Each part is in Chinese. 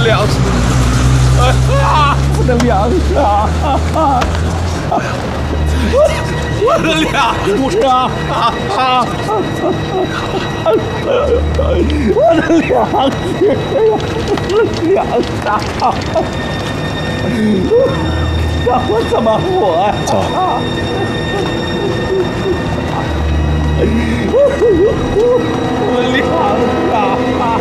粮食，我的粮食啊！我的粮食啊！我的粮食呀！粮食啊！让我怎么活呀？ 走。 我粮食啊！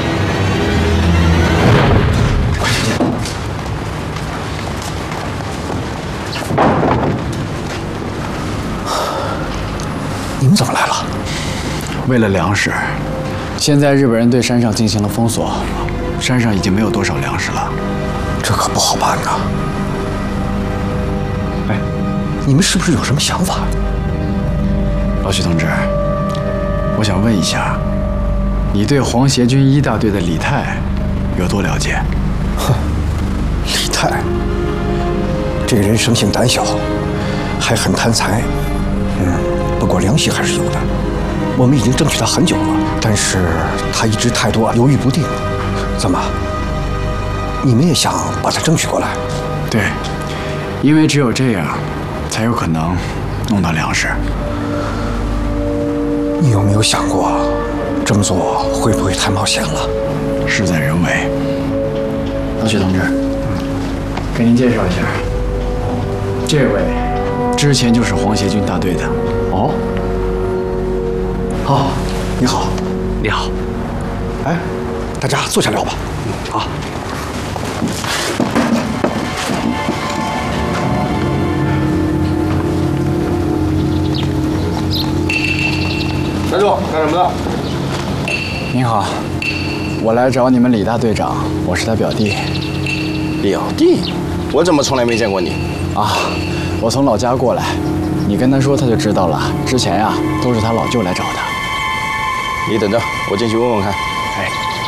你们怎么来了？ 为了粮食，现在日本人对山上进行了封锁，山上已经没有多少粮食了。 这可不好办呐！哎，你们是不是有什么想法？ 老许同志，我想问一下，你对皇协军1大队的李泰有多了解？ 哼，李泰，这个人生性胆小，还很贪财。不过良心还是有的。我们已经争取他很久了，但是他一直态度犹豫不定。怎么？你们也想把他争取过来？ 对，因为只有这样，才有可能弄到粮食。 你有没有想过，这么做会不会太冒险了？ 事在人为。老许同志，给您介绍一下，这位之前就是皇协军大队的。 哦。好，你好。 你好。 哎，大家坐下聊吧。好。 站住！干什么的？ 您好，我来找你们李大队长，我是他表弟。 表弟？我怎么从来没见过你？ 啊，我从老家过来，你跟他说他就知道了。之前呀，都是他老舅来找他。 你等着，我进去问问看。 哎。